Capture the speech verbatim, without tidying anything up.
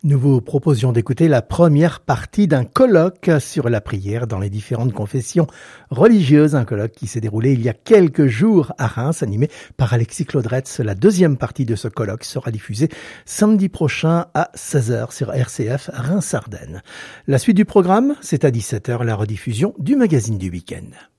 Nous vous proposions d'écouter la première partie d'un colloque sur la prière dans les différentes confessions religieuses. Un colloque qui s'est déroulé il y a quelques jours à Reims, animé par Alexis Claudretz. La deuxième partie de ce colloque sera diffusée samedi prochain à seize heures sur R C F Reims-Ardennes. La suite du programme, c'est à dix-sept heures la rediffusion du magazine du week-end.